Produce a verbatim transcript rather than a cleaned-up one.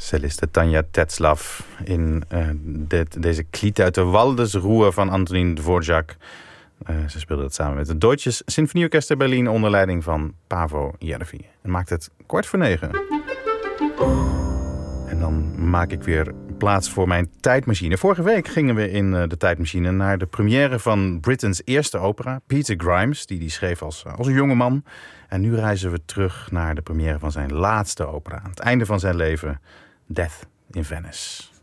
Celliste Tanja Tetzlaff in uh, dit, deze Kliet uit de Waldesruhe van Antonin Dvorak. Uh, ze speelde dat samen met het Deutsches Symfonieorkest Berlin onder leiding van Paavo Järvi. En maakt het kwart voor negen. En dan maak ik weer plaats voor mijn tijdmachine. Vorige week gingen we in uh, de tijdmachine naar de première van Britain's eerste opera, Peter Grimes, die die schreef als, als een jonge man. En nu reizen we terug naar de première van zijn laatste opera, aan het einde van zijn leven, Death in Venice.